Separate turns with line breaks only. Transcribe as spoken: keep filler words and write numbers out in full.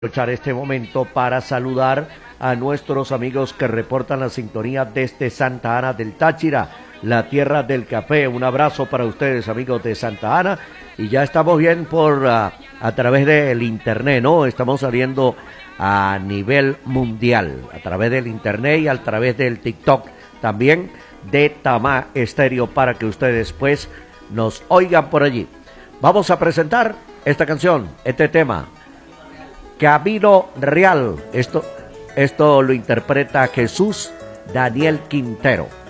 Aprovechar este momento para saludar a nuestros amigos que reportan la sintonía desde Santa Ana del Táchira, la tierra del café. Un abrazo para ustedes, amigos de Santa Ana. Y ya estamos bien por uh, a través del internet, ¿no? Estamos saliendo a nivel mundial, a través del internet y a través del TikTok también de Tamá Estéreo, para que ustedes pues nos oigan por allí. Vamos a presentar esta canción, este tema, Camino Real. Esto, esto lo interpreta Jesús Daniel Quintero.